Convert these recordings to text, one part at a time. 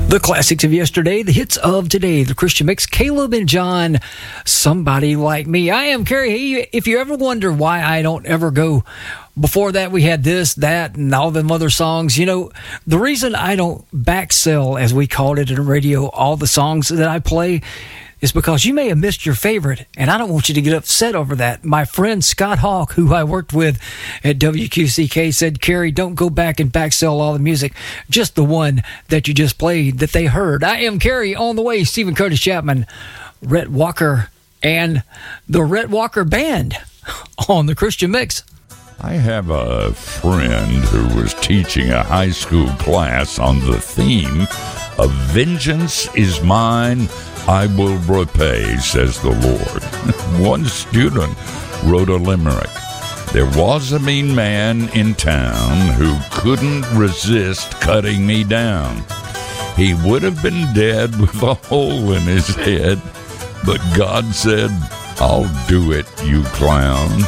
The classics of yesterday, the hits of today, the Christian Mix, Caleb and John, Somebody Like Me. I am Carrie. Hey, if you ever wonder why I don't ever go, before that we had this, that, and all them other songs, you know, the reason I don't back sell, as we called it in radio, all the songs that I play is because you may have missed your favorite, and I don't want you to get upset over that. My friend Scott Hawk, who I worked with at WQCK, said, Carrie, don't go back and back sell all the music, just the one that you just played that they heard. I am Carrie, on the way, Stephen Curtis Chapman, Rhett Walker, and the Rhett Walker Band on the Christian Mix. I have a friend who was teaching a high school class on the theme of vengeance is mine, I will repay, says the Lord. One student wrote a limerick. There was a mean man in town who couldn't resist cutting me down. He would have been dead with a hole in his head, but God said, I'll do it, you clown.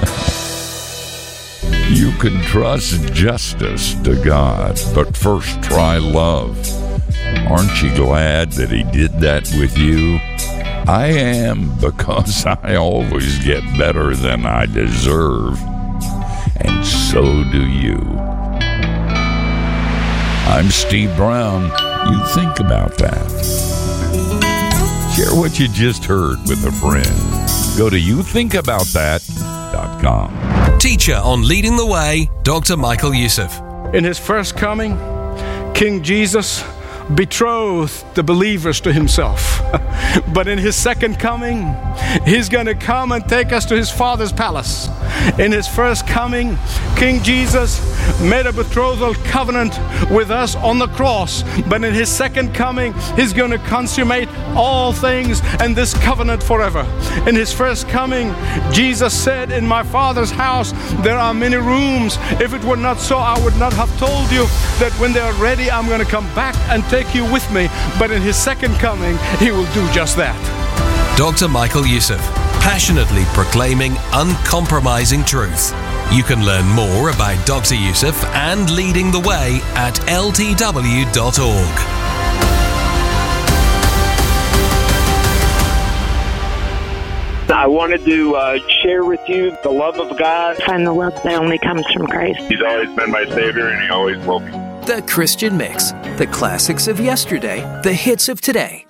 You can trust justice to God, but first try love. Aren't you glad that he did that with you? I am, because I always get better than I deserve. And so do you. I'm Steve Brown. You think about that. Share what you just heard with a friend. Go to youthinkaboutthat.com. Teacher on Leading the Way, Dr. Michael Youssef. In his first coming, King Jesus betrothed the believers to himself. But in his second coming, he's going to come and take us to his Father's palace. In his first coming, King Jesus made a betrothal covenant with us on the cross. But in his second coming, he's going to consummate all things and this covenant forever. In his first coming, Jesus said, in my Father's house there are many rooms. If it were not so, I would not have told you that when they are ready, I'm going to come back and take you with me. But in his second coming, he will do just that. Dr. Michael Youssef, passionately proclaiming uncompromising truth. You can learn more about Dr. Youssef and Leading the Way at ltw.org. I wanted to share with you the love of God. Find the love that only comes from Christ. He's always been my Savior, and He always will be. The Christian Mix, the classics of yesterday, the hits of today.